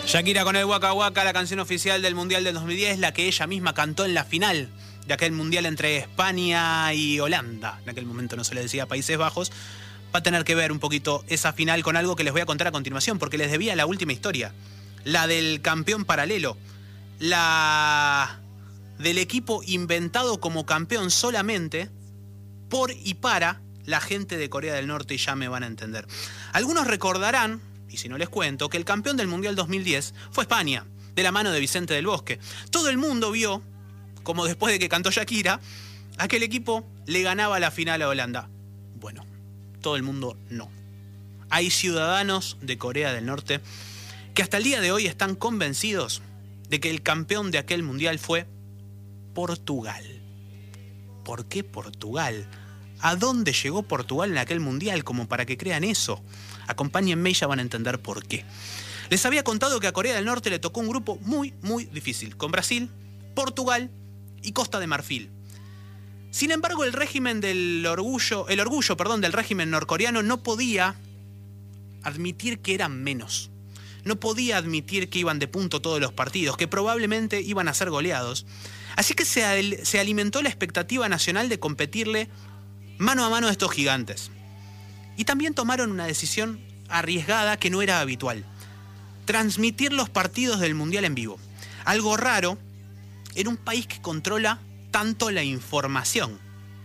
Shakira con el Waka Waka, la canción oficial del Mundial del 2010, la que ella misma cantó en la final de aquel Mundial entre España y Holanda. En aquel momento no se le decía Países Bajos. Va a tener que ver un poquito esa final con algo que les voy a contar a continuación, porque les debía la última historia. La del campeón paralelo. La del equipo inventado como campeón solamente por y para la gente de Corea del Norte, y ya me van a entender. Algunos recordarán, y si no les cuento, que el campeón del Mundial 2010 fue España, de la mano de Vicente del Bosque. Todo el mundo vio, como después de que cantó Shakira, aquel equipo le ganaba la final a Holanda. Bueno, todo el mundo no. Hay ciudadanos de Corea del Norte que hasta el día de hoy están convencidos de que el campeón de aquel Mundial fue Portugal. ¿Por qué Portugal? ¿A dónde llegó Portugal en aquel Mundial como para que crean eso? Acompáñenme y ya van a entender por qué. Les había contado que a Corea del Norte le tocó un grupo muy, muy difícil, con Brasil, Portugal y Costa de Marfil. Sin embargo, el orgullo del régimen norcoreano no podía admitir que eran menos. No podía admitir que iban de punto todos los partidos, que probablemente iban a ser goleados. Así que se alimentó la expectativa nacional de competirle mano a mano a estos gigantes. Y también tomaron una decisión arriesgada que no era habitual: transmitir los partidos del Mundial en vivo. Algo raro en un país que controla tanto la información.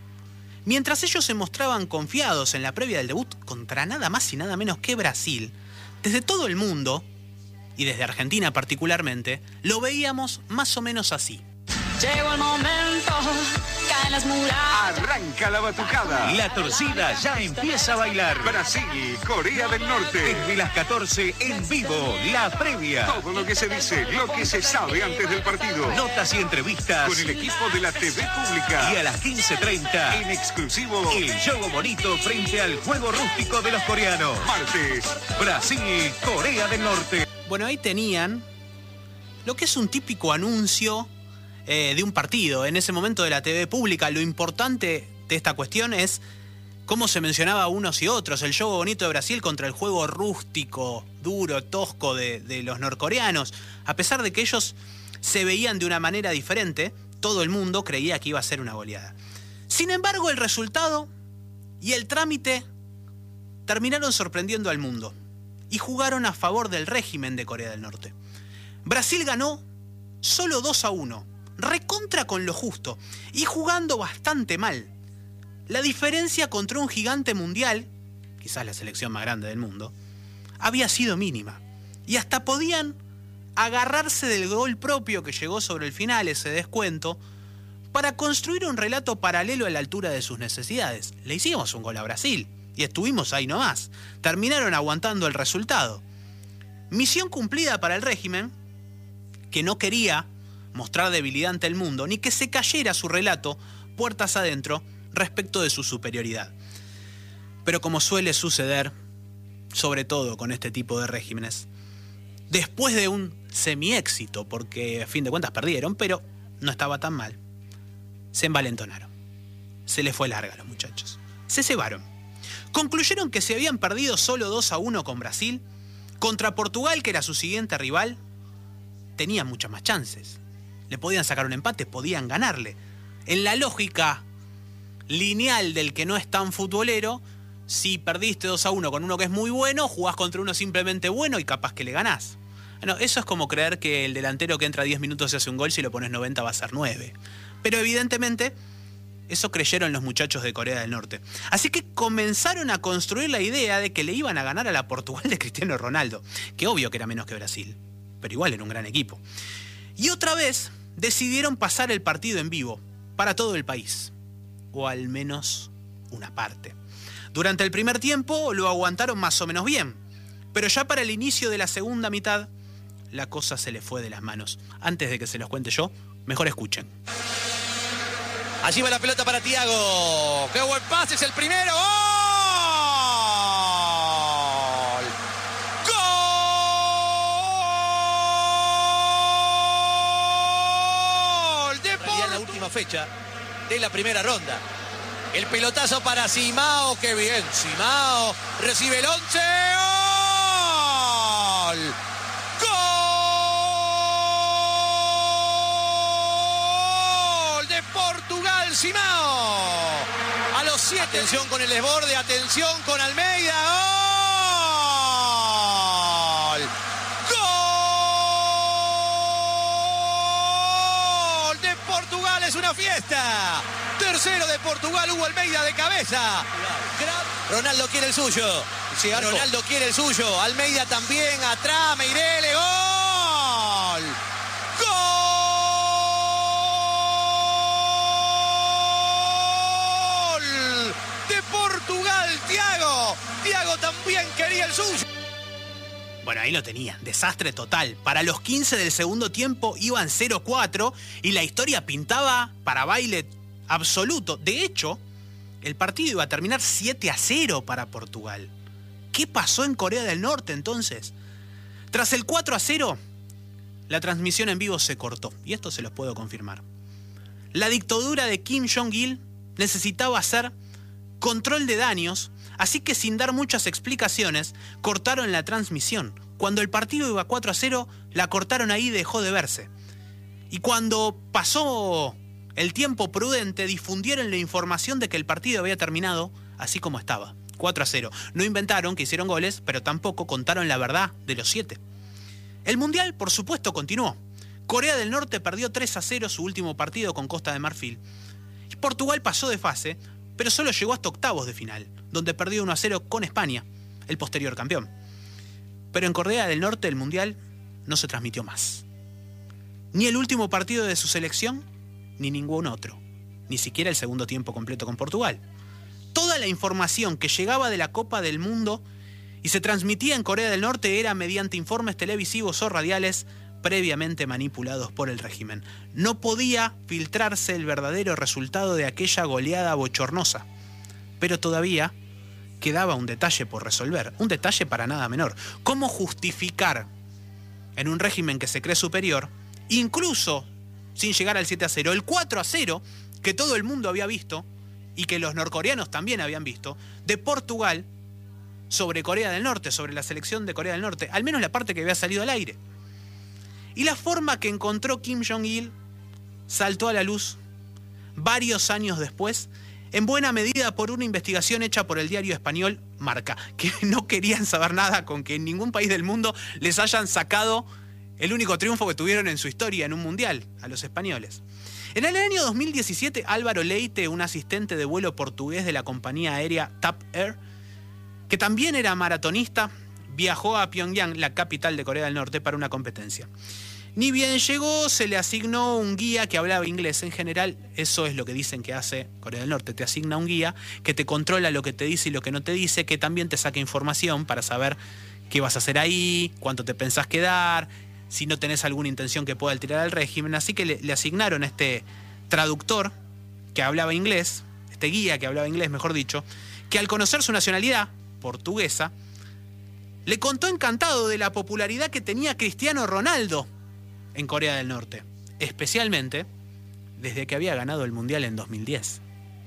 Mientras ellos se mostraban confiados en la previa del debut contra nada más y nada menos que Brasil, desde todo el mundo, y desde Argentina particularmente, lo veíamos más o menos así. Llegó el momento, caen las murallas. Arranca la batucada. La torcida ya empieza a bailar. Brasil, Corea del Norte. Desde las 14 en vivo, la previa. Todo lo que se dice, lo que se sabe antes del partido. Notas y entrevistas. Con el equipo de la TV Pública. Y a las 15:30, en exclusivo, el juego bonito frente al juego rústico de los coreanos. Martes, Brasil, Corea del Norte. Bueno, ahí tenían lo que es un típico anuncio de un partido. En ese momento de la TV Pública, lo importante de esta cuestión es cómo se mencionaba a unos y otros. El juego bonito de Brasil contra el juego rústico, duro, tosco de los norcoreanos. A pesar de que ellos se veían de una manera diferente, todo el mundo creía que iba a ser una goleada. Sin embargo, el resultado y el trámite terminaron sorprendiendo al mundo y jugaron a favor del régimen de Corea del Norte. Brasil ganó solo 2-1, recontra con lo justo y jugando bastante mal. La diferencia contra un gigante mundial, quizás la selección más grande del mundo, había sido mínima. Y hasta podían agarrarse del gol propio que llegó sobre el final, ese descuento, para construir un relato paralelo a la altura de sus necesidades. Le hicimos un gol a Brasil y estuvimos ahí nomás. Terminaron aguantando el resultado. Misión cumplida para el régimen, que no quería mostrar debilidad ante el mundo, ni que se cayera su relato puertas adentro respecto de su superioridad. Pero como suele suceder, sobre todo con este tipo de regímenes, después de un semi-éxito, porque a fin de cuentas perdieron, pero no estaba tan mal, se envalentonaron. Se les fue larga a los muchachos. Se cebaron. Concluyeron que si habían perdido solo 2-1 con Brasil, contra Portugal, que era su siguiente rival, tenían muchas más chances. Le podían sacar un empate, podían ganarle. En la lógica lineal del que no es tan futbolero, si perdiste 2-1 con uno que es muy bueno, jugás contra uno simplemente bueno y capaz que le ganás. Bueno, eso es como creer que el delantero que entra 10 minutos y hace un gol, si lo pones 90 va a ser 9. Pero evidentemente eso creyeron los muchachos de Corea del Norte. Así que comenzaron a construir la idea de que le iban a ganar a la Portugal de Cristiano Ronaldo, que obvio que era menos que Brasil, pero igual era un gran equipo. Y otra vez decidieron pasar el partido en vivo para todo el país, o al menos una parte. Durante el primer tiempo lo aguantaron más o menos bien, pero ya para el inicio de la segunda mitad la cosa se le fue de las manos. Antes de que se los cuente yo, mejor escuchen. Allí va la pelota para Thiago. ¡Qué buen pase! ¡Es el primero! ¡Gol! ¡Gol! De la última fecha de la primera ronda. El pelotazo para Simao. ¡Qué bien! Simao recibe el 11. ¡Gol! ¡Gol! Simao. A los 7. Atención con el desborde, atención con Almeida. ¡Gol! ¡Gol! De Portugal, es una fiesta. Tercero de Portugal, Hugo Almeida de cabeza. Ronaldo quiere el suyo. Ronaldo quiere el suyo. Almeida también, atrás, Meireles. ¡Gol! ¡Gol! De Portugal, Thiago. Thiago también quería el suyo. Bueno, ahí lo tenía. Desastre total. Para los 15 del segundo tiempo iban 0-4 y la historia pintaba para baile absoluto. De hecho, el partido iba a terminar 7-0 para Portugal. ¿Qué pasó en Corea del Norte entonces? Tras el 4-0, la transmisión en vivo se cortó. Y esto se los puedo confirmar. La dictadura de Kim Jong-il necesitaba hacer control de daños, así que sin dar muchas explicaciones, cortaron la transmisión. Cuando el partido iba 4-0, la cortaron ahí y dejó de verse. Y cuando pasó el tiempo prudente, difundieron la información de que el partido había terminado así como estaba, 4-0. No inventaron que hicieron goles, pero tampoco contaron la verdad de los 7. El Mundial, por supuesto, continuó. Corea del Norte perdió 3-0 su último partido con Costa de Marfil. Y Portugal pasó de fase, pero solo llegó hasta octavos de final, donde perdió 1-0 con España, el posterior campeón. Pero en Corea del Norte el Mundial no se transmitió más. Ni el último partido de su selección, ni ningún otro. Ni siquiera el segundo tiempo completo con Portugal. Toda la información que llegaba de la Copa del Mundo y se transmitía en Corea del Norte era mediante informes televisivos o radiales previamente manipulados por el régimen. No podía filtrarse el verdadero resultado de aquella goleada bochornosa. Pero todavía quedaba un detalle por resolver, un detalle para nada menor. ¿Cómo justificar en un régimen que se cree superior, incluso sin llegar al 7-0, el 4-0 que todo el mundo había visto y que los norcoreanos también habían visto, de Portugal sobre Corea del Norte, sobre la selección de Corea del Norte, al menos la parte que había salido al aire? Y la forma que encontró Kim Jong-il saltó a la luz varios años después, en buena medida por una investigación hecha por el diario español Marca, que no querían saber nada con que en ningún país del mundo les hayan sacado el único triunfo que tuvieron en su historia en un mundial, a los españoles. En el año 2017, Álvaro Leite, un asistente de vuelo portugués de la compañía aérea TAP Air, que también era maratonista, viajó a Pyongyang, la capital de Corea del Norte, para una competencia. Ni bien llegó, se le asignó un guía que hablaba inglés. En general, eso es lo que dicen que hace Corea del Norte. Te asigna un guía que te controla lo que te dice y lo que no te dice, que también te saca información para saber qué vas a hacer ahí, cuánto te pensás quedar, si no tenés alguna intención que pueda alterar al régimen. Así que le asignaron a este traductor que hablaba inglés, este guía que hablaba inglés, mejor dicho, que al conocer su nacionalidad portuguesa, le contó encantado de la popularidad que tenía Cristiano Ronaldo en Corea del Norte, especialmente desde que había ganado el Mundial en 2010.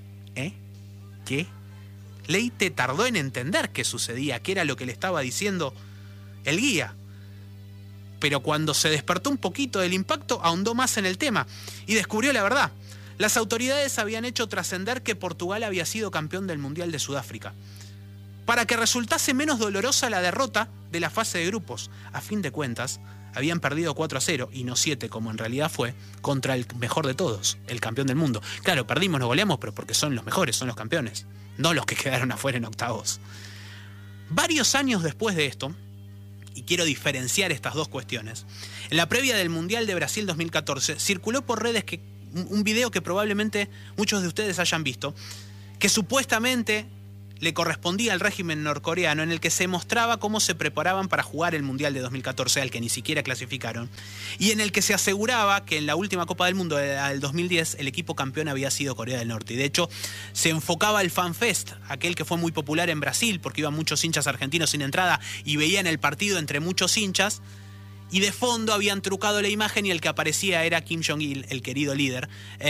¿Qué? Leite tardó en entender qué sucedía, qué era lo que le estaba diciendo el guía. Pero cuando se despertó un poquito del impacto, ahondó más en el tema y descubrió la verdad. Las autoridades habían hecho trascender que Portugal había sido campeón del Mundial de Sudáfrica, para que resultase menos dolorosa la derrota de la fase de grupos. A fin de cuentas, habían perdido 4-0 y no 7, como en realidad fue, contra el mejor de todos, el campeón del mundo. Claro, perdimos, nos goleamos, pero porque son los mejores, son los campeones, no los que quedaron afuera en octavos. Varios años después de esto, y quiero diferenciar estas dos cuestiones, en la previa del Mundial de Brasil 2014 circuló por redes un video que probablemente muchos de ustedes hayan visto, que supuestamente le correspondía al régimen norcoreano, en el que se mostraba cómo se preparaban para jugar el Mundial de 2014, al que ni siquiera clasificaron, y en el que se aseguraba que en la última Copa del Mundo del 2010 el equipo campeón había sido Corea del Norte. Y de hecho se enfocaba el FanFest, aquel que fue muy popular en Brasil porque iban muchos hinchas argentinos sin entrada y veían el partido entre muchos hinchas, y de fondo habían trucado la imagen y el que aparecía era Kim Jong-il, el querido líder,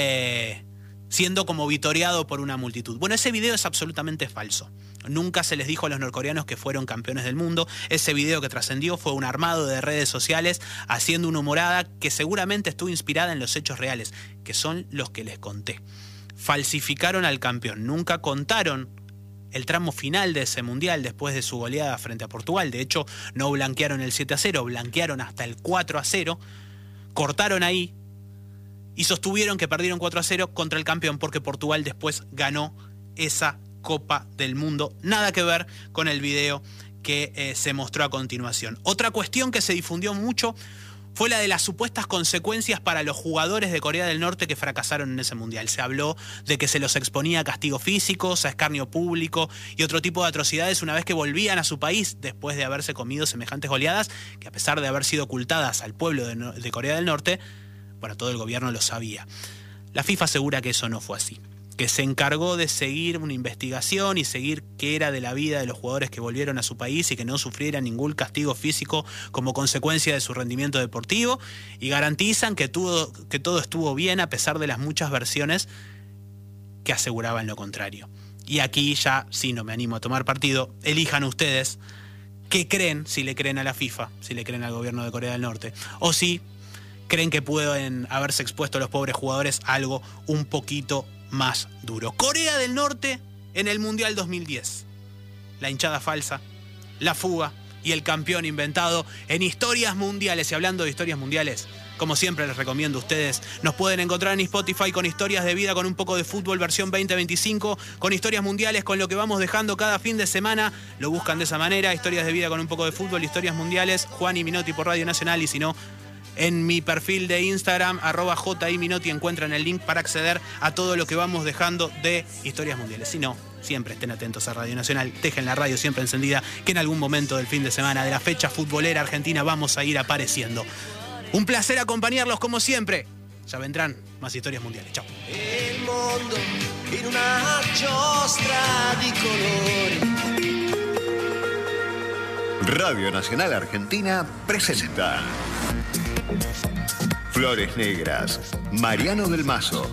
siendo como vitoreado por una multitud. Bueno, ese video es absolutamente falso. Nunca se les dijo a los norcoreanos que fueron campeones del mundo. Ese video que trascendió fue un armado de redes sociales haciendo una humorada que seguramente estuvo inspirada en los hechos reales, que son los que les conté. falsificaron al campeón. Nunca contaron el tramo final de ese mundial después de su goleada frente a Portugal. De hecho, no blanquearon el 7-0, blanquearon hasta el 4-0, cortaron ahí y sostuvieron que perdieron 4-0 contra el campeón porque Portugal después ganó esa Copa del Mundo. Nada que ver con el video que se mostró a continuación. Otra cuestión que se difundió mucho fue la de las supuestas consecuencias para los jugadores de Corea del Norte que fracasaron en ese mundial. Se habló de que se los exponía a castigos físicos, a escarnio público y otro tipo de atrocidades una vez que volvían a su país después de haberse comido semejantes goleadas que, a pesar de haber sido ocultadas al pueblo de Corea del Norte, bueno, todo el gobierno lo sabía. La FIFA asegura que eso no fue así, que se encargó de seguir una investigación y seguir qué era de la vida de los jugadores que volvieron a su país y que no sufrieran ningún castigo físico como consecuencia de su rendimiento deportivo, y garantizan que todo estuvo bien a pesar de las muchas versiones que aseguraban lo contrario. Y aquí ya sí no me animo a tomar partido. Elijan ustedes qué creen, si le creen a la FIFA, si le creen al gobierno de Corea del Norte, o si creen que pueden haberse expuesto a los pobres jugadores a algo un poquito más duro. Corea del Norte en el Mundial 2010. La hinchada falsa, la fuga y el campeón inventado en historias mundiales. Y hablando de historias mundiales, como siempre les recomiendo a ustedes, nos pueden encontrar en Spotify con historias de vida, con un poco de fútbol versión 2025, con historias mundiales, con lo que vamos dejando cada fin de semana. Lo buscan de esa manera, historias de vida con un poco de fútbol, historias mundiales, Juan y Minotti por Radio Nacional, y si no, en mi perfil de Instagram, @JIMinotti, encuentran el link para acceder a todo lo que vamos dejando de historias mundiales. Si no, siempre estén atentos a Radio Nacional, dejen la radio siempre encendida, que en algún momento del fin de semana de la fecha futbolera argentina vamos a ir apareciendo. Un placer acompañarlos como siempre. Ya vendrán más historias mundiales. Chao. Il mondo in una giostra di colori. Radio Nacional Argentina presenta Flores Negras, Mariano del Mazo.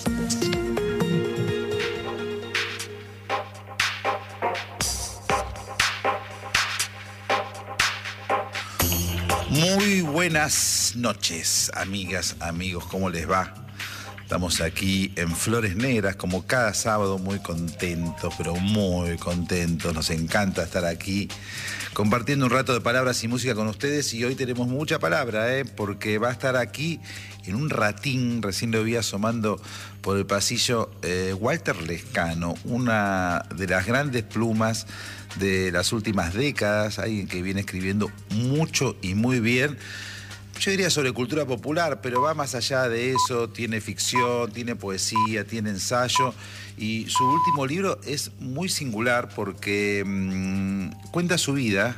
Muy buenas noches, amigas, amigos, ¿cómo les va? Estamos aquí en Flores Negras, como cada sábado, muy contentos, pero muy contentos. Nos encanta estar aquí compartiendo un rato de palabras y música con ustedes. Y hoy tenemos mucha palabra, porque va a estar aquí en un ratín, recién lo vi asomando por el pasillo, Walter Lescano, una de las grandes plumas de las últimas décadas, alguien que viene escribiendo mucho y muy bien. Yo diría sobre cultura popular, pero va más allá de eso. Tiene ficción, tiene poesía, tiene ensayo. Y su último libro es muy singular porque cuenta su vida.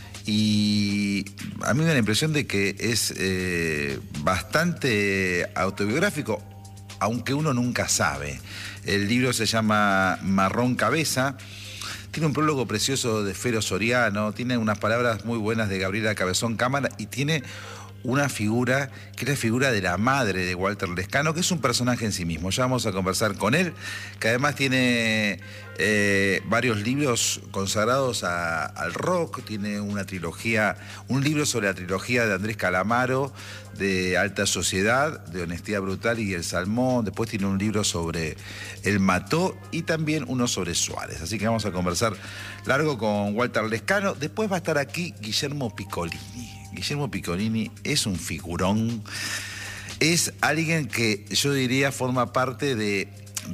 Y a mí me da la impresión de que es bastante autobiográfico, aunque uno nunca sabe. El libro se llama Marrón Cabeza. Tiene un prólogo precioso de Fero Soriano. Tiene unas palabras muy buenas de Gabriela Cabezón Cámara. Y tiene una figura que es la figura de la madre de Walter Lescano, que es un personaje en sí mismo. Ya vamos a conversar con él, que además tiene varios libros consagrados al rock. Tiene una trilogía, un libro sobre la trilogía de Andrés Calamaro, de Alta Sociedad, de Honestidad Brutal y El Salmón. Después tiene un libro sobre El Mató y también uno sobre Suárez. Así que vamos a conversar largo con Walter Lescano. Después va a estar aquí Guillermo Piccolini. Guillermo Piccolini es un figurón, es alguien que yo diría forma parte de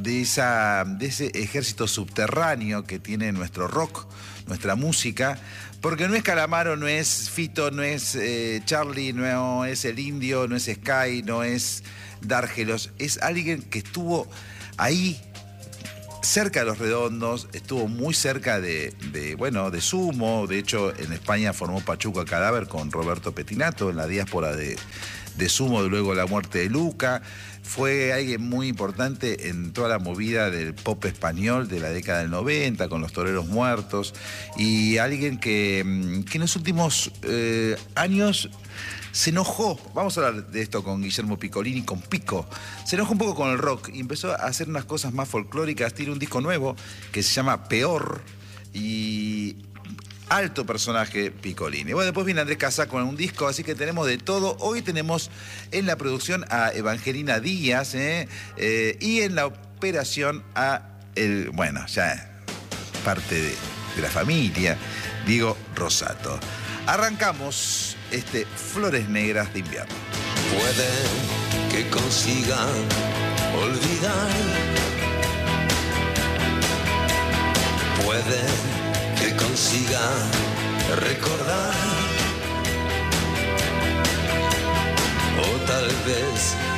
ese ejército subterráneo que tiene nuestro rock, nuestra música, porque no es Calamaro, no es Fito, no es Charlie, no es El Indio, no es Sky, no es Dárgelos, es alguien que estuvo ahí cerca de Los Redondos, estuvo muy cerca de Sumo. De hecho, en España formó Pachuco a Cadáver con Roberto Pettinato en la diáspora de Sumo, luego la muerte de Luca. Fue alguien muy importante en toda la movida del pop español de la década del 90, con Los Toreros Muertos, y alguien que en los últimos años se enojó. Vamos a hablar de esto con Guillermo Piccolini, con Pico. Se enojó un poco con el rock y empezó a hacer unas cosas más folclóricas. Tiene un disco nuevo que se llama Peor y alto personaje Piccolini. Bueno, después viene Andrés Casá con un disco, así que tenemos de todo. Hoy tenemos en la producción a Evangelina Díaz y en la recuperación a el, bueno, ya parte de la familia, Diego Rosato. Arrancamos Flores Negras de Invierno. Puede que consiga olvidar, puede que consiga recordar, o tal vez